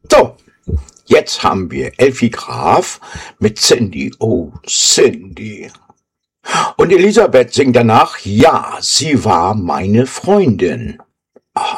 So, jetzt haben wir Elfi Graf mit Cindy. Oh, Cindy. Und Elisabeth singt danach, ja, sie war meine Freundin.